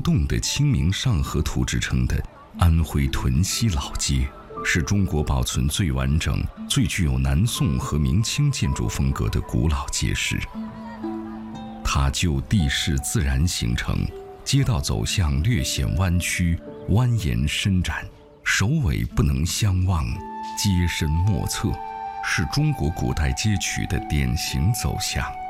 动的清明上河图制成的安徽屯溪老街，是中国保存最完整、最具有南宋和明清建筑风格的古老街市。它就地势自然形成，街道走向略显弯曲、蜿蜒伸展，首尾不能相望，街深莫测，是中国古代街区的典型走向。